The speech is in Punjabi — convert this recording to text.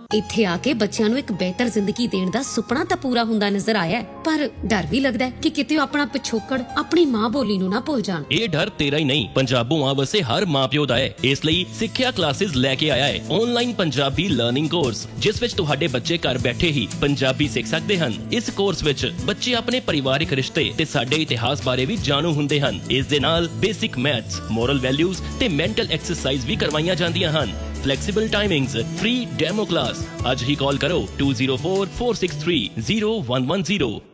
ਇੱਥੇ ਆ ਕੇ ਬੱਚਿਆਂ ਨੂੰ ਇੱਕ ਬਿਹਤਰ ਜ਼ਿੰਦਗੀ ਦੇਣ ਦਾ ਸੁਪਨਾ ਤਾਂ ਪੂਰਾ ਹੁੰਦਾ ਨਜ਼ਰ ਆਇਆ, ਪਰ ਡਰ ਵੀ ਲੱਗਦਾ ਹੈ ਕਿ ਕਿਤੇ ਉਹ ਆਪਣਾ ਪਿਛੋਕੜ ਆਪਣੀ ਮਾਂ ਬੋਲੀ ਨੂੰ ਨਾ ਭੁੱਲ ਜਾਣ। ਇਹ ਡਰ ਤੇਰਾ ਹੀ ਨਹੀਂ, ਪੰਜਾਬੋਂ ਵਸੇ ਹਰ ਮਾਂ-ਪਿਓ ਦਾ ਹੈ। ਇਸ ਲਈ ਸਿੱਖਿਆ ਕਲਾਸਿਸ ਲੈ ਕੇ ਆਇਆ ਹੈ ਆਨਲਾਈਨ ਪੰਜਾਬੀ ਲਰਨਿੰਗ ਕੋਰਸ, ਜਿਸ ਵਿੱਚ ਤੁਹਾਡੇ ਬੱਚੇ ਘਰ ਬੈਠੇ ਹੀ ਪੰਜਾਬੀ ਸਿੱਖ ਸਕਦੇ ਹਨ। ਇਸ ਕੋਰਸ ਵਿੱਚ ਬੱਚੇ ਆਪਣੇ ਪਰਿਵਾਰਿਕ ਰਿਸ਼ਤੇ ਤੇ ਸਾਡੇ ਇਤਿਹਾਸ ਬਾਰੇ ਵੀ ਜਾਣੂ ਹੁੰਦੇ ਹਨ। ਇਸ ਦੇ ਨਾਲ ਬੇਸਿਕ ਮੈਥਸ, ਮੋਰਲ ਵੈਲਿਊਜ਼ ਤੇ ਮੈਂਟਲ ਐਕਸਰਸਾਈਜ਼ ਵੀ ਕਰਵਾਈਆਂ ਜਾਂਦੀਆਂ ਹਨ। Flexible timings, free demo class. ਅੱਜ ਹੀ ਕਾਲ ਕਰੋ 2044630110।